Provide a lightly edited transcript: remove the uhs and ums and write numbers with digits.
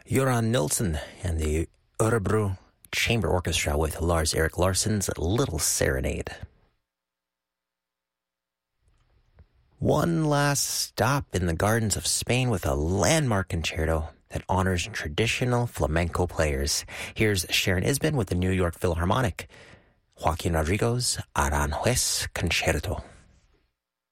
Göran Nilsson and the Örebro Chamber Orchestra with Lars-Erik Larsson's Little Serenade. One last stop in the gardens of Spain with a landmark concerto that honors traditional flamenco players. Here's Sharon Isbin with the New York Philharmonic, Joaquin Rodrigo's Aranjuez Concerto.